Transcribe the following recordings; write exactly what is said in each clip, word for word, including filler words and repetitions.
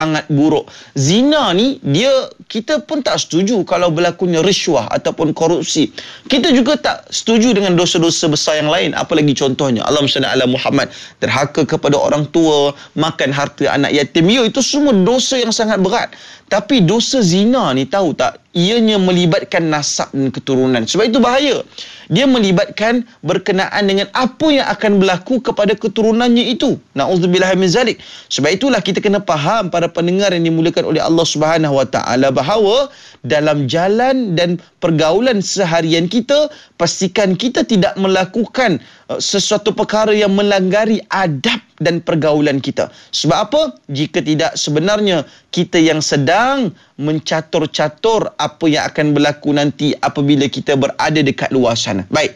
sangat buruk. Zina ni, dia kita pun tak setuju kalau berlakunya risuah ataupun korupsi. Kita juga tak setuju dengan dosa-dosa besar yang lain. Apalagi contohnya, Allahumma salli ala Muhammad, derhaka kepada orang tua, makan harta anak yatim. Ya, itu semua dosa yang sangat berat. Tapi dosa zina ni, tahu tak, ianya melibatkan nasab dan keturunan. Sebab itu bahaya. Dia melibatkan berkenaan dengan apa yang akan berlaku kepada keturunannya itu. Na'udzubillah min zalik. Sebab itulah kita kena faham, para pendengar yang dimuliakan oleh Allah Subhanahu Wa Taala, bahawa dalam jalan dan pergaulan seharian kita, pastikan kita tidak melakukan uh, sesuatu perkara yang melanggari adab dan pergaulan kita. Sebab apa? Jika tidak, sebenarnya kita yang sedang mencatur-catur apa yang akan berlaku nanti apabila kita berada dekat luar sana. Baik.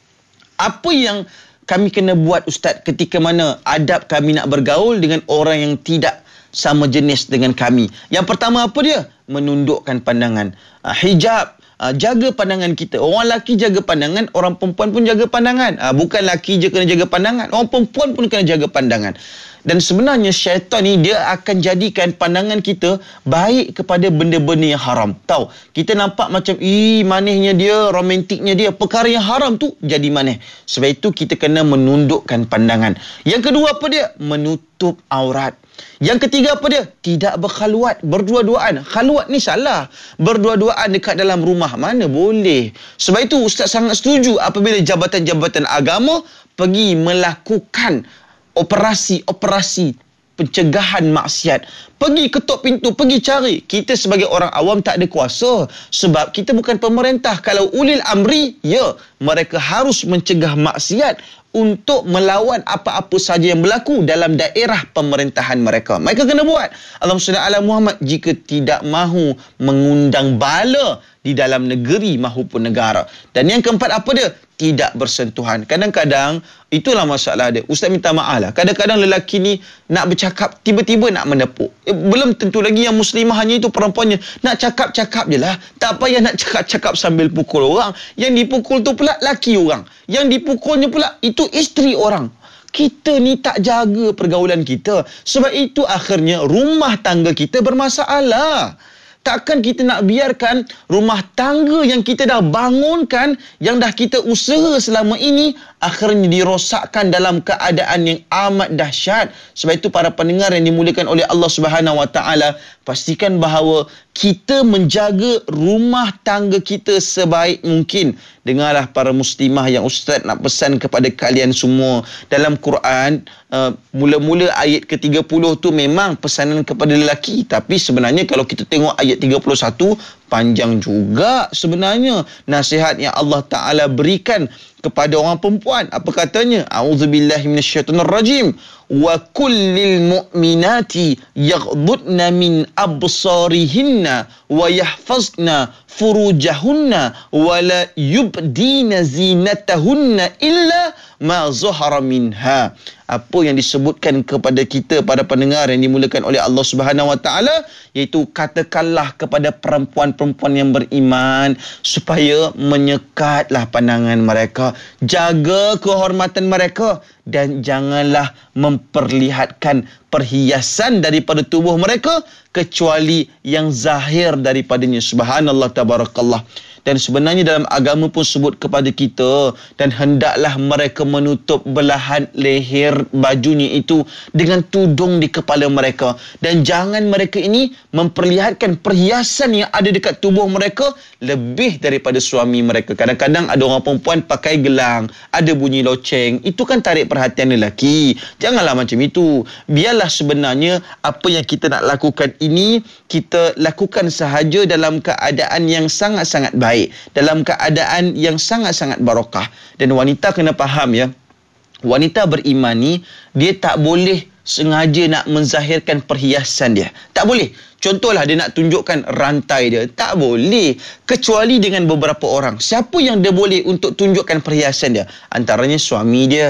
Apa yang kami kena buat, Ustaz, ketika mana adab kami nak bergaul dengan orang yang tidak sama jenis dengan kami? Yang pertama apa dia? Menundukkan pandangan. Uh, hijab. Uh, jaga pandangan kita. Orang lelaki jaga pandangan, orang perempuan pun jaga pandangan. Uh, bukan lelaki je kena jaga pandangan, orang perempuan pun kena jaga pandangan. Dan sebenarnya syaitan ni, dia akan jadikan pandangan kita baik kepada benda-benda yang haram. Tahu, kita nampak macam, ih, manisnya dia, romantiknya dia. Perkara yang haram tu jadi manis. Sebab itu kita kena menundukkan pandangan. Yang kedua apa dia? Menutup aurat. Yang ketiga apa dia? Tidak berkhaluat, berdua-duaan. Khaluat ni salah. Berdua-duaan dekat dalam rumah, mana boleh. Sebab itu Ustaz sangat setuju apabila jabatan-jabatan agama pergi melakukan operasi-operasi pencegahan maksiat. Pergi ketuk pintu, pergi cari. Kita sebagai orang awam tak ada kuasa. Sebab kita bukan pemerintah. Kalau ulil amri, ya, mereka harus mencegah maksiat untuk melawan apa-apa saja yang berlaku dalam daerah pemerintahan mereka. Mereka kena buat. Allahumma salli ala Muhammad. Jika tidak mahu mengundang bala di dalam negeri maupun negara. Dan yang keempat apa dia? Tidak bersentuhan. Kadang-kadang itulah masalah dia. Ustaz minta maaf lah. Kadang-kadang lelaki ni nak bercakap, tiba-tiba nak menepuk. Eh, belum tentu lagi yang muslimah hanya itu perempuannya. Nak cakap-cakap je lah. Tak payah nak cakap-cakap sambil pukul orang. Yang dipukul tu pula laki orang. Yang dipukulnya pula itu isteri orang. Kita ni tak jaga pergaulan kita. Sebab itu akhirnya rumah tangga kita bermasalah. Takkan kita nak biarkan rumah tangga yang kita dah bangunkan, yang dah kita usaha selama ini, akhirnya dirosakkan dalam keadaan yang amat dahsyat. Sebab itu para pendengar yang dimuliakan oleh Allah Subhanahu Wa Taala, pastikan bahawa kita menjaga rumah tangga kita sebaik mungkin. Dengarlah para muslimah yang Ustaz nak pesan kepada kalian semua. Dalam Quran, uh, mula-mula ayat ke tiga puluh tu memang pesanan kepada lelaki. Tapi sebenarnya kalau kita tengok ayat tiga puluh satu, panjang juga sebenarnya nasihat yang Allah Ta'ala berikan kepada orang perempuan. Apa katanya? A'udzubillahi minasyaitonirrajim. Wa kullil mu'minati yaghdudna min absarihinna wa yahfazna furujahunna wa la yubdina zinatahunna illa ma zahara minha. Apa yang disebutkan kepada kita, para pendengar yang dimuliakan oleh Allah Subhanahu Wa Taala, iaitu katakanlah kepada perempuan-perempuan yang beriman supaya menyekatlah pandangan mereka, jaga kehormatan mereka, dan janganlah memperlihatkan perhiasan daripada tubuh mereka kecuali yang zahir daripadanya. Subhanallah, tabarakallah. Dan sebenarnya dalam agama pun sebut kepada kita, dan hendaklah mereka menutup belahan leher bajunya itu dengan tudung di kepala mereka. Dan jangan mereka ini memperlihatkan perhiasan yang ada dekat tubuh mereka lebih daripada suami mereka. Kadang-kadang ada orang perempuan pakai gelang, ada bunyi loceng. Itu kan tarik perhatian lelaki. Janganlah macam itu. Biarlah sebenarnya apa yang kita nak lakukan ini, kita lakukan sahaja dalam keadaan yang sangat-sangat baik, dalam keadaan yang sangat-sangat barakah. Dan wanita kena faham ya, wanita beriman ni, dia tak boleh sengaja nak menzahirkan perhiasan dia. Tak boleh. Contohlah dia nak tunjukkan rantai dia. Tak boleh. Kecuali dengan beberapa orang. Siapa yang dia boleh untuk tunjukkan perhiasan dia? Antaranya suami dia.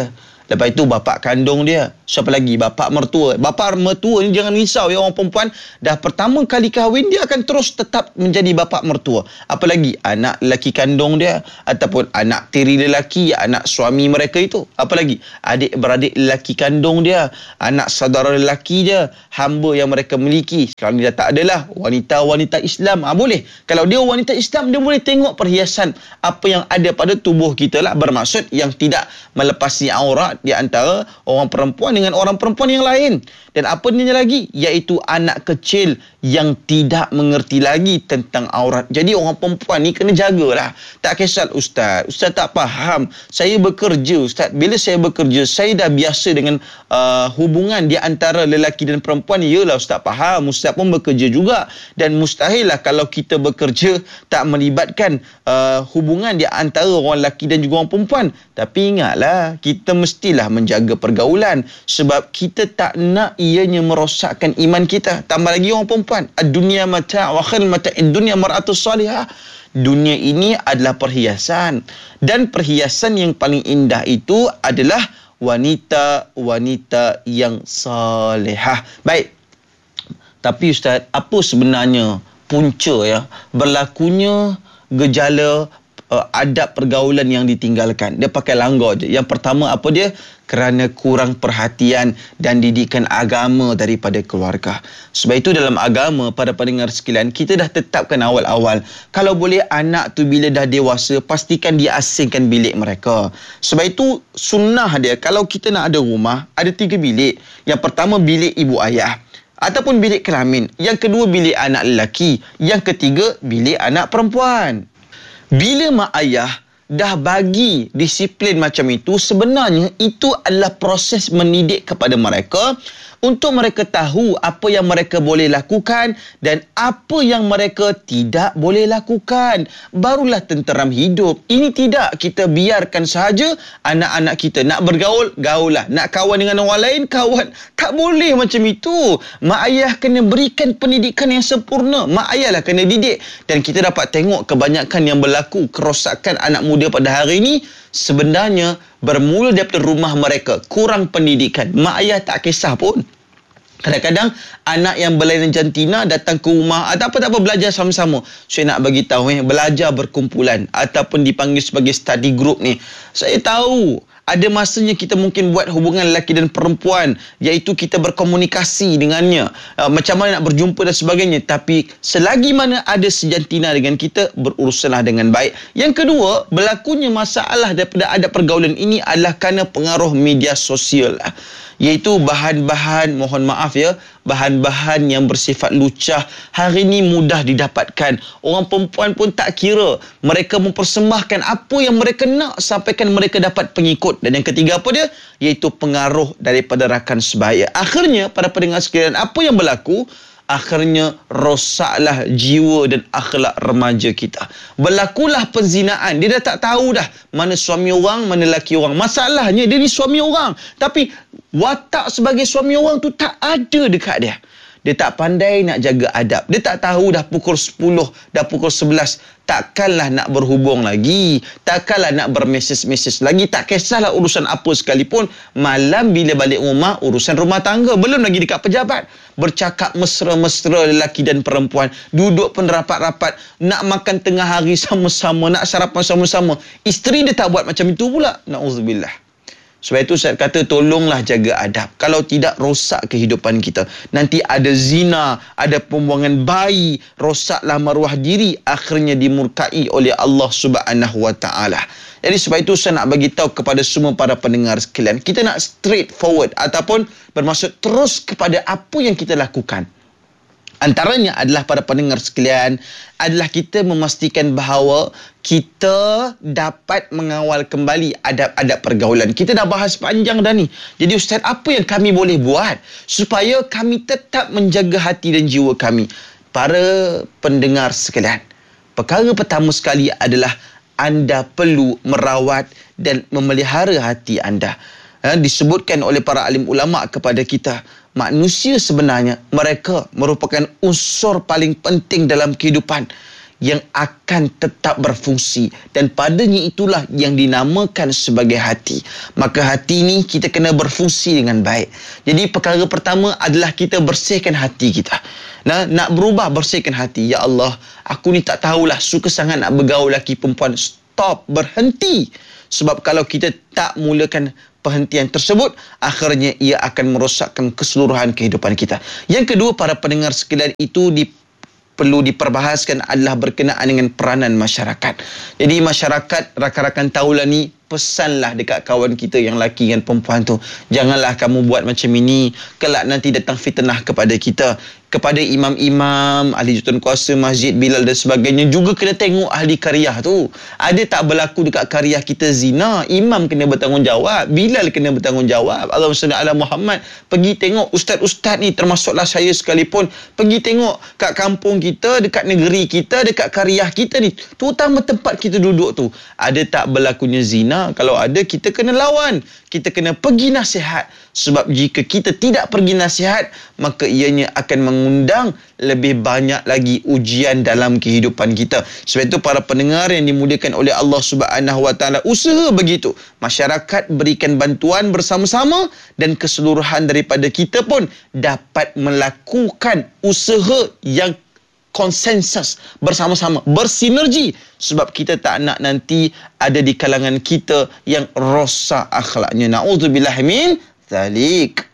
Lepas itu bapa kandung dia. Siapa lagi? Bapa mertua. Bapa mertua ni jangan risau ya orang perempuan. Dah pertama kali kahwin, dia akan terus tetap menjadi bapa mertua. Apa lagi? Anak lelaki kandung dia. Ataupun anak tiri lelaki, anak suami mereka itu. Apa lagi? Adik-beradik lelaki kandung dia. Anak saudara lelaki dia. Hamba yang mereka miliki. Sekarang ni dah tak adalah. Wanita-wanita Islam. Ha, boleh. Kalau dia wanita Islam, dia boleh tengok perhiasan apa yang ada pada tubuh kita lah. Bermaksud yang tidak melepasi aurat di antara orang perempuan dengan orang perempuan yang lain. Dan apa ni lagi? Iaitu anak kecil yang tidak mengerti lagi tentang aurat. Jadi orang perempuan ni kena jagalah. Tak kisah ustaz. Ustaz tak faham. Saya bekerja ustaz. Bila saya bekerja, saya dah biasa dengan uh, hubungan di antara lelaki dan perempuan. Yalah ustaz faham. Ustaz pun bekerja juga. Dan mustahil lah kalau kita bekerja tak melibatkan uh, hubungan di antara orang lelaki dan juga orang perempuan. Tapi ingatlah, kita mestilah menjaga pergaulan. Sebab kita tak nak ianya merosakkan iman kita. Tambah lagi orang perempuan. Ad-dunya mata' wa khairul mata'id dunya mar'atus salihah. Dunia ini adalah perhiasan. Dan perhiasan yang paling indah itu adalah wanita-wanita yang salihah. Baik. Tapi ustaz, apa sebenarnya punca ya berlakunya gejala uh, adab pergaulan yang ditinggalkan? Dia pakai langgar je. Yang pertama apa dia? Kerana kurang perhatian dan didikan agama daripada keluarga. Sebab itu dalam agama, para pendengar sekalian, kita dah tetapkan awal-awal, kalau boleh anak tu bila dah dewasa, pastikan dia asingkan bilik mereka. Sebab itu sunnah dia, kalau kita nak ada rumah, ada tiga bilik. Yang pertama bilik ibu ayah ataupun bilik kelamin. Yang kedua bilik anak lelaki. Yang ketiga bilik anak perempuan. Bila mak ayah dah bagi disiplin macam itu, sebenarnya itu adalah proses mendidik kepada mereka untuk mereka tahu apa yang mereka boleh lakukan dan apa yang mereka tidak boleh lakukan. Barulah tenteram hidup. Ini tidak kita biarkan sahaja anak-anak kita nak bergaul, gaul lah. Nak kawan dengan orang lain, kawan. Tak boleh macam itu. Mak ayah kena berikan pendidikan yang sempurna. Mak ayah lah kena didik. Dan kita dapat tengok kebanyakan yang berlaku kerosakan anak muda pada hari ini sebenarnya bermula daripada rumah mereka. Kurang pendidikan. Mak ayah tak kisah pun. Kadang-kadang anak yang berlainan jantina datang ke rumah, ada apa tak apa belajar sama-sama. Saya nak bagi tahu eh belajar berkumpulan ataupun dipanggil sebagai study group ni. Saya tahu ada masanya kita mungkin buat hubungan lelaki dan perempuan, iaitu kita berkomunikasi dengannya, uh, macam mana nak berjumpa dan sebagainya. Tapi selagi mana ada sejantina dengan kita, berurusanlah dengan baik. Yang kedua, berlakunya masalah daripada adab pergaulan ini adalah kerana pengaruh media sosial, iaitu bahan-bahan, mohon maaf ya, bahan-bahan yang bersifat lucah hari ini mudah didapatkan. Orang perempuan pun tak kira. Mereka mempersembahkan apa yang mereka nak sampaikan mereka dapat pengikut. Dan yang ketiga apa dia? Iaitu pengaruh daripada rakan sebaya. Akhirnya, para pendengar sekalian, apa yang berlaku? Akhirnya rosaklah jiwa dan akhlak remaja kita. Berlakulah penzinaan. Dia dah tak tahu dah mana suami orang, mana lelaki orang. Masalahnya dia ni suami orang, tapi watak sebagai suami orang tu tak ada dekat dia. Dia tak pandai nak jaga adab. Dia tak tahu dah pukul sepuluh, dah pukul sebelas. Takkanlah nak berhubung lagi. Takkanlah nak bermesej-mesej lagi. Tak kisahlah urusan apa sekalipun. Malam bila balik rumah, urusan rumah tangga. Belum lagi dekat pejabat. Bercakap mesra-mesra lelaki dan perempuan. Duduk pun rapat-rapat. Nak makan tengah hari sama-sama. Nak sarapan sama-sama. Isteri dia tak buat macam itu pula. Na'udzubillah. Sebab itu saya kata tolonglah jaga adab. Kalau tidak, rosak kehidupan kita. Nanti ada zina, ada pembuangan bayi, rosaklah maruah diri, akhirnya dimurkai oleh Allah Subhanahu Wa Taala. Jadi sebab itu saya nak bagi tahu kepada semua para pendengar sekalian, kita nak straight forward ataupun bermaksud terus kepada apa yang kita lakukan. Antaranya adalah para pendengar sekalian, adalah kita memastikan bahawa kita dapat mengawal kembali adab-adab pergaulan. Kita dah bahas panjang dah ni. Jadi Ustaz, apa yang kami boleh buat supaya kami tetap menjaga hati dan jiwa kami? Para pendengar sekalian, perkara pertama sekali adalah anda perlu merawat dan memelihara hati anda. Ha, disebutkan oleh para alim ulama kepada kita, manusia sebenarnya mereka merupakan unsur paling penting dalam kehidupan. yang akan tetap berfungsi, dan padanya itulah yang dinamakan sebagai hati. Maka hati ni kita kena berfungsi dengan baik. Jadi perkara pertama adalah kita bersihkan hati kita. Nah, nak berubah, bersihkan hati. Ya Allah, aku ni tak tahulah, suka sangat nak bergaul lelaki perempuan. Stop, berhenti. Sebab kalau kita tak mulakan perhentian tersebut, akhirnya ia akan merosakkan keseluruhan kehidupan kita. Yang kedua, para pendengar sekalian, itu di perlu diperbahaskan adalah berkenaan dengan peranan masyarakat. Jadi masyarakat, rakan-rakan tahulah ni, pesanlah dekat kawan kita yang lelaki dan perempuan tu, janganlah kamu buat macam ini, kelak nanti datang fitnah kepada kita. Kepada imam-imam, ahli jurukuasa masjid, Bilal dan sebagainya, juga kena tengok ahli karyah tu. Ada tak berlaku dekat karyah kita zina? Imam kena bertanggungjawab, Bilal kena bertanggungjawab. Allahumma salli ala Muhammad. Pergi tengok ustaz-ustaz ni, termasuklah saya sekalipun, pergi tengok kat kampung kita, dekat negeri kita, dekat karyah kita ni, terutama tempat kita duduk tu, ada tak berlakunya zina? Kalau ada, kita kena lawan, kita kena pergi nasihat. Sebab jika kita tidak pergi nasihat, maka ianya akan mengundang lebih banyak lagi ujian dalam kehidupan kita. Sebab itu para pendengar yang dimuliakan oleh Allah Subhanahu Wa Taala, usaha begitu. Masyarakat berikan bantuan bersama-sama, dan keseluruhan daripada kita pun dapat melakukan usaha yang konsensus bersama-sama, bersinergi. Sebab kita tak nak nanti ada di kalangan kita yang rosak akhlaknya. Na'udzubillah min zalik.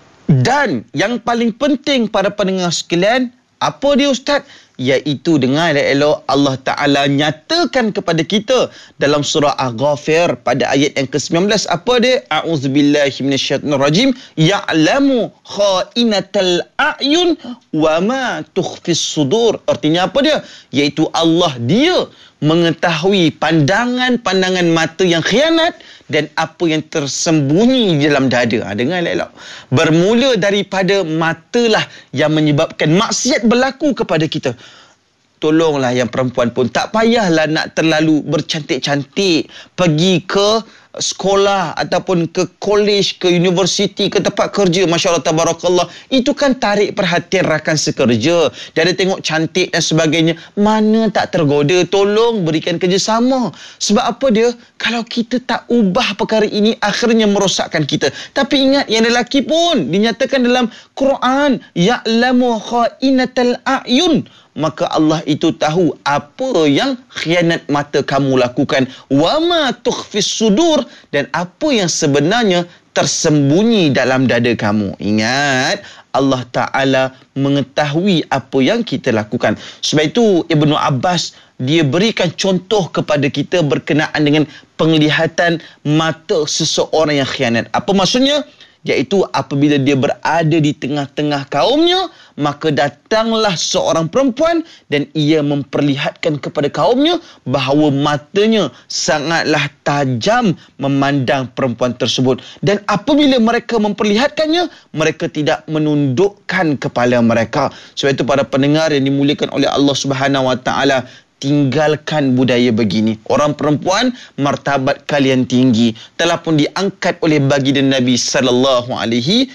Dan yang paling penting para pendengar sekalian, apa dia Ustaz? Iaitu dengan elok Allah Ta'ala nyatakan kepada kita dalam surah Al-Ghafir pada ayat yang ke sembilan belas. Apa dia? A'udzubillahi minasyaitonirrajim. Ya'lamu kha'inatal a'yun wa ma tukhfis sudur. Artinya apa dia? Iaitu Allah, dia mengetahui pandangan-pandangan mata yang khianat dan apa yang tersembunyi di dalam dada. Ha, dengar elok. Bermula daripada matalah yang menyebabkan maksiat berlaku kepada kita. Tolonglah yang perempuan pun, tak payahlah nak terlalu bercantik-cantik pergi ke sekolah ataupun ke kolej, ke universiti, ke tempat kerja. Masya Allah, tabarakallah. Itu kan tarik perhatian rakan sekerja. Dia ada tengok cantik dan sebagainya. Mana tak tergoda. Tolong berikan kerjasama. Sebab apa dia? Kalau kita tak ubah perkara ini, akhirnya merosakkan kita. Tapi ingat, yang lelaki pun dinyatakan dalam Quran, ya'lamu kha'inatal a'yun. Maka Allah itu tahu apa yang khianat mata kamu lakukan. Wa ma tukhfis sudur, dan apa yang sebenarnya tersembunyi dalam dada kamu. Ingat, Allah Ta'ala mengetahui apa yang kita lakukan. Sebab itu Ibnu Abbas, dia berikan contoh kepada kita berkenaan dengan penglihatan mata seseorang yang khianat. Apa maksudnya? Iaitu apabila dia berada di tengah-tengah kaumnya, maka datanglah seorang perempuan dan ia memperlihatkan kepada kaumnya bahawa matanya sangatlah tajam memandang perempuan tersebut. Dan apabila mereka memperlihatkannya, mereka tidak menundukkan kepala mereka. Sebab itu para pendengar yang dimuliakan oleh Allah Subhanahu Wa Taala, tinggalkan budaya begini. Orang perempuan, martabat kalian tinggi, telah pun diangkat oleh baginda Nabi sallallahu alaihi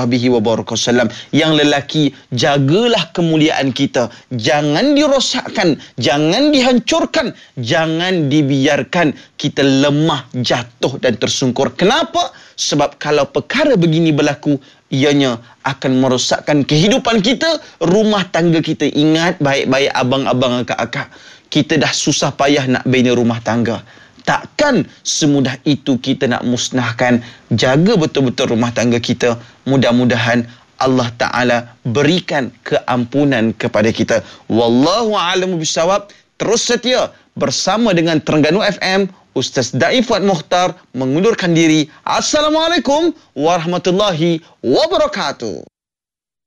wasallam. Yang lelaki, jagalah kemuliaan kita. Jangan dirosakkan, jangan dihancurkan, jangan dibiarkan kita lemah, jatuh dan tersungkur. Kenapa? Sebab kalau perkara begini berlaku, ianya akan merosakkan kehidupan kita, rumah tangga kita. Ingat baik-baik abang-abang, akak-akak, kita dah susah payah nak bina rumah tangga. Takkan semudah itu kita nak musnahkan. Jaga betul-betul rumah tangga kita. Mudah-mudahan Allah Ta'ala berikan keampunan kepada kita. Wallahu a'lamu bissawab. Terus setia bersama dengan Terengganu F M. Ustaz Daif Fuad Mukhtar mengundurkan diri. Assalamualaikum warahmatullahi wabarakatuh.